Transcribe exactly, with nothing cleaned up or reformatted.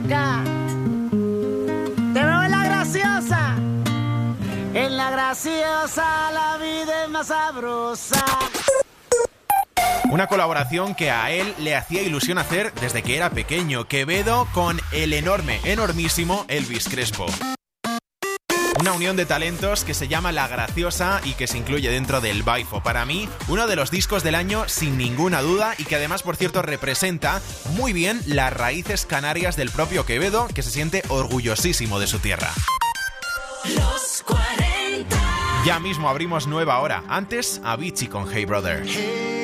acá. Te veo en la graciosa. En la graciosa la vida es más sabrosa. Una colaboración que a él le hacía ilusión hacer desde que era pequeño. Quevedo con el enorme, enormísimo Elvis Crespo. Una unión de talentos que se llama La Graciosa y que se incluye dentro del Baifo. Para mí, uno de los discos del año sin ninguna duda y que además, por cierto, representa muy bien las raíces canarias del propio Quevedo, que se siente orgullosísimo de su tierra. Los cuarenta. Ya mismo abrimos nueva hora. Antes, Avicii con Hey Brother. Hey.